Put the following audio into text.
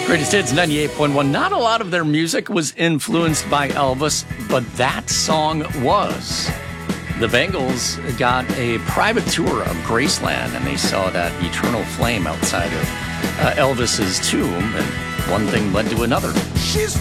Greatest Hits 98.1. Not a lot of their music was influenced by Elvis, but that song was. The Bengals got a private tour of Graceland, and they saw that eternal flame outside of Elvis's tomb, and one thing led to another. She's